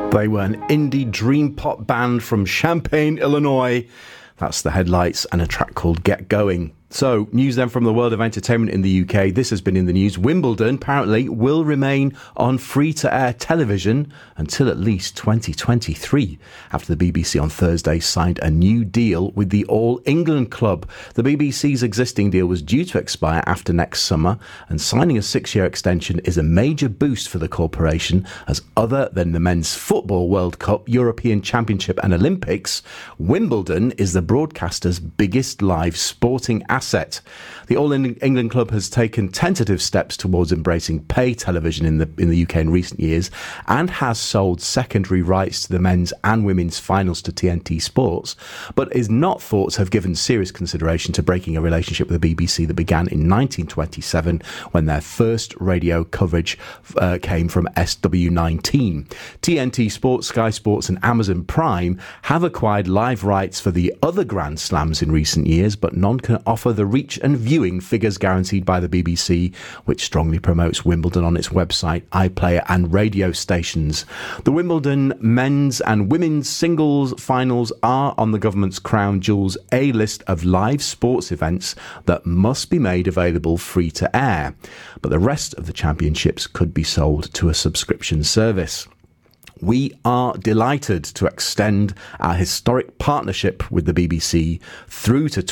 They were an indie dream pop band from Champaign, Illinois. That's the headlights, and a track called Get Going. So, news then from the world of entertainment in the UK. This has been in the news. Wimbledon apparently will remain on free-to-air television until at least 2023, after the BBC on Thursday signed a new deal with the All England Club. The BBC's existing deal was due to expire after next summer, and signing a 6-year extension is a major boost for the corporation, as other than the Men's Football World Cup, European Championship and Olympics, Wimbledon is the broadcaster's biggest live sporting asset. The All England Club has taken tentative steps towards embracing pay television in the UK in recent years, and has sold secondary rights to the men's and women's finals to TNT Sports, but is not thought to have given serious consideration to breaking a relationship with the BBC that began in 1927, when their first radio coverage came from SW19. TNT Sports, Sky Sports and Amazon Prime have acquired live rights for the other Grand Slams in recent years, but none can offer the reach and viewing figures guaranteed by the BBC, which strongly promotes Wimbledon on its website, iPlayer and radio stations. The Wimbledon men's and women's singles finals are on the government's Crown Jewels A list of live sports events that must be made available free to air, but the rest of the championships could be sold to a subscription service. We are delighted to extend our historic partnership with the BBC through to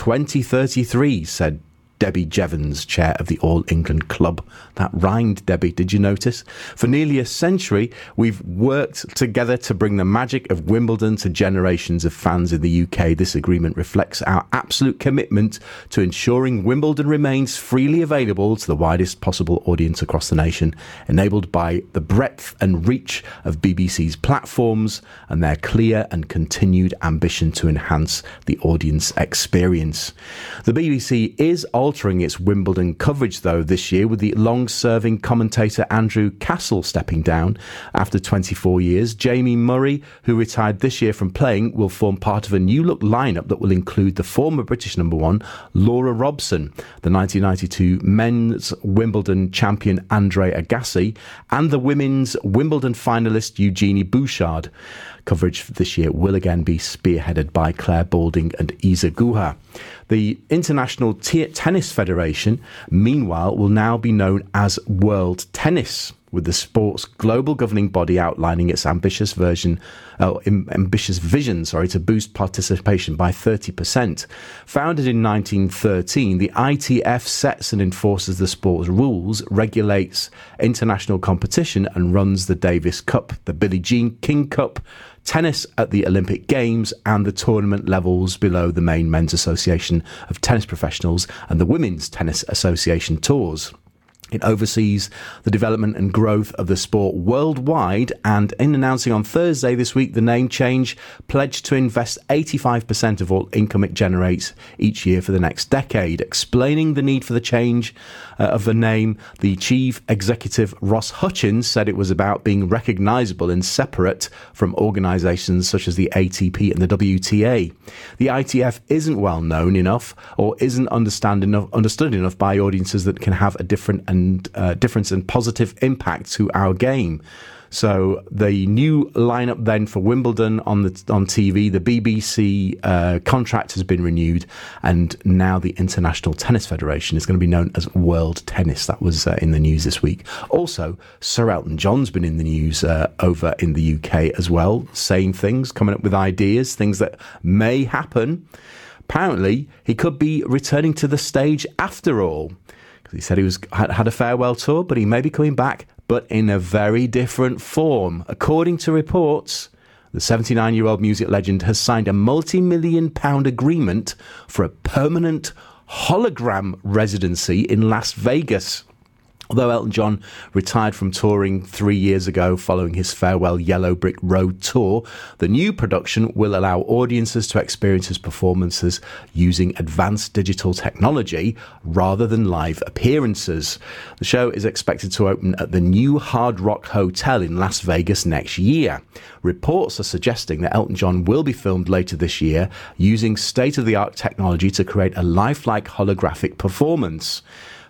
2033, said Debbie Jevons, chair of the All England Club. That rhymed, Debbie, did you notice? For nearly a century, we've worked together to bring the magic of Wimbledon to generations of fans in the UK. This agreement reflects our absolute commitment to ensuring Wimbledon remains freely available to the widest possible audience across the nation, enabled by the breadth and reach of BBC's platforms and their clear and continued ambition to enhance the audience experience. The BBC is altering its Wimbledon coverage, though, this year, with the long-serving commentator Andrew Castle stepping down after 24 years. Jamie Murray, who retired this year from playing, will form part of a new-look lineup that will include the former British number one, Laura Robson, the 1992 men's Wimbledon champion Andre Agassi, and the women's Wimbledon finalist Eugenie Bouchard. Coverage this year will again be spearheaded by Claire Balding and Isa Guha. The International Tennis Federation, meanwhile, will now be known as World Tennis, with the sport's global governing body outlining its ambitious vision to boost participation by 30%. Founded in 1913, the ITF sets and enforces the sport's rules, regulates international competition, and runs the Davis Cup, the Billie Jean King Cup, tennis at the Olympic Games, and the tournament levels below the main Men's Association of Tennis Professionals and the Women's Tennis Association tours. It oversees the development and growth of the sport worldwide, and in announcing on Thursday this week the name change, pledged to invest 85% of all income it generates each year for the next decade. Explaining the need for the change of the name, the chief executive Ross Hutchins said it was about being recognisable and separate from organisations such as the ATP and the WTA. The ITF isn't well known enough, or isn't understood enough by audiences that can have a difference and positive impact to our game. So the new lineup then for Wimbledon on TV, the BBC contract has been renewed, and now the International Tennis Federation is going to be known as World Tennis. That was in the news this week. Also, Sir Elton John's been in the news over in the UK as well, saying things, coming up with ideas, things that may happen. Apparently, he could be returning to the stage after all. He said he had a farewell tour, but he may be coming back, but in a very different form. According to reports, the 79-year-old music legend has signed a multi-million-pound agreement for a permanent hologram residency in Las Vegas. Although Elton John retired from touring 3 years ago following his farewell Yellow Brick Road tour, the new production will allow audiences to experience his performances using advanced digital technology rather than live appearances. The show is expected to open at the new Hard Rock Hotel in Las Vegas next year. Reports are suggesting that Elton John will be filmed later this year using state-of-the-art technology to create a lifelike holographic performance.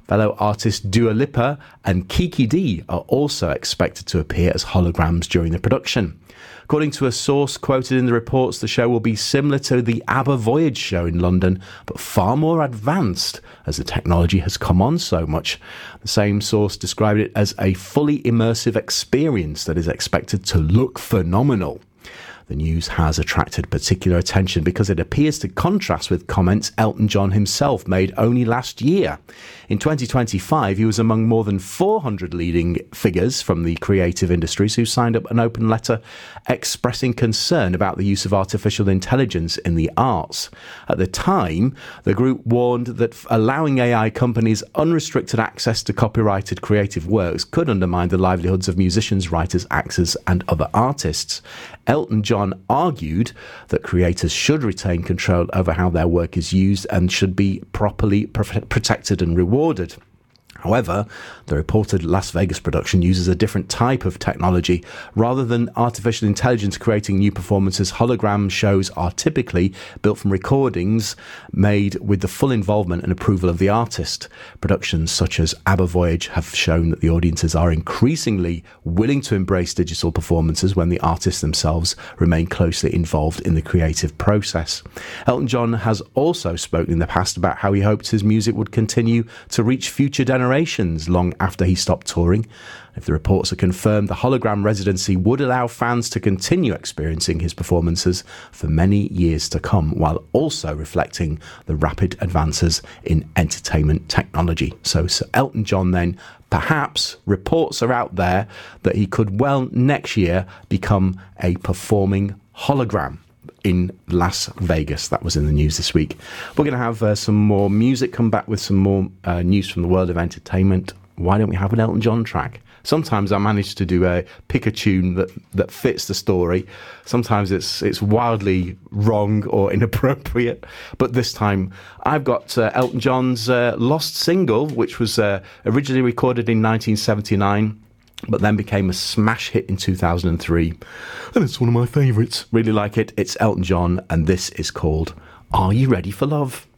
Fellow artists Dua Lipa and Kiki D are also expected to appear as holograms during the production. According to a source quoted in the reports, the show will be similar to the ABBA Voyage show in London, but far more advanced as the technology has come on so much. The same source described it as a fully immersive experience that is expected to look phenomenal. The news has attracted particular attention because it appears to contrast with comments Elton John himself made only last year. In 2025, he was among more than 400 leading figures from the creative industries who signed up an open letter expressing concern about the use of artificial intelligence in the arts. At the time, the group warned that allowing AI companies unrestricted access to copyrighted creative works could undermine the livelihoods of musicians, writers, actors, and other artists. Elton John argued that creators should retain control over how their work is used and should be properly protected and rewarded. However, the reported Las Vegas production uses a different type of technology. Rather than artificial intelligence creating new performances, hologram shows are typically built from recordings made with the full involvement and approval of the artist. Productions such as ABBA Voyage have shown that the audiences are increasingly willing to embrace digital performances when the artists themselves remain closely involved in the creative process. Elton John has also spoken in the past about how he hoped his music would continue to reach future generations long after he stopped touring. If the reports are confirmed, the hologram residency would allow fans to continue experiencing his performances for many years to come, while also reflecting the rapid advances in entertainment technology. So Elton John then, perhaps reports are out there that he could well next year become a performing hologram in Las Vegas. That was in the news this week. We're going to have some more music, come back with some more news from the world of entertainment. Why don't we have an Elton John track? Sometimes I manage to pick a tune that fits the story. Sometimes it's wildly wrong or inappropriate. But this time I've got Elton John's Lost Single, which was originally recorded in 1979. But then became a smash hit in 2003. And it's one of my favourites. Really like it. It's Elton John, and this is called Are You Ready for Love?